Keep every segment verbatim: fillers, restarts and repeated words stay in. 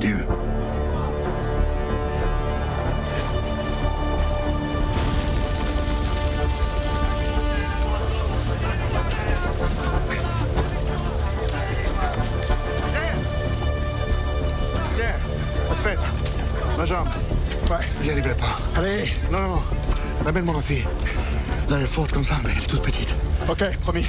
lieu. Aspetta, la jambe. Ouais. J'y arriverai pas. Allez. Non, non, ramène-moi ma fille. Là, elle est forte comme ça, mais elle est toute petite. Ok, promis.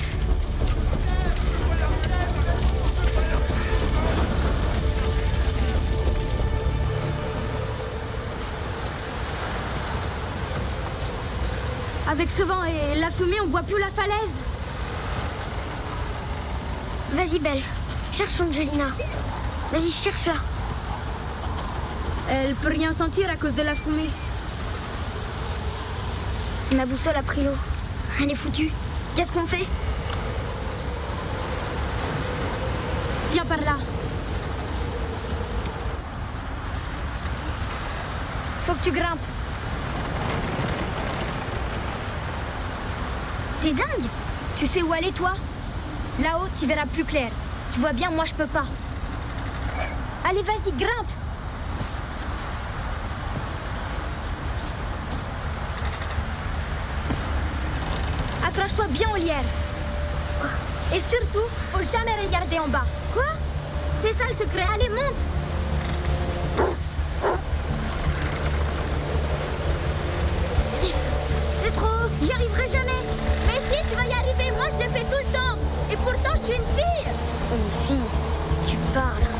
Avec ce vent et la fumée, on voit plus la falaise. Vas-y, Belle. Cherche Angelina. Vas-y, cherche-la. Elle peut rien sentir à cause de la fumée. Ma boussole a pris l'eau. Elle est foutue. Qu'est-ce qu'on fait? Viens par là. Faut que tu grimpes. T'es dingue? Tu sais où aller, toi? Là-haut, tu verras plus clair. Tu vois bien, moi, je peux pas. Allez, vas-y, grimpe. Accroche-toi bien aux lierres. Et surtout, faut jamais regarder en bas. Quoi? C'est ça le secret. Allez, monte. C'est trop haut. J'y arriverai jamais. Mais si, tu vas y arriver. Moi, je le fais tout le temps. Et pourtant, je suis une fille. Une fille? Tu parles.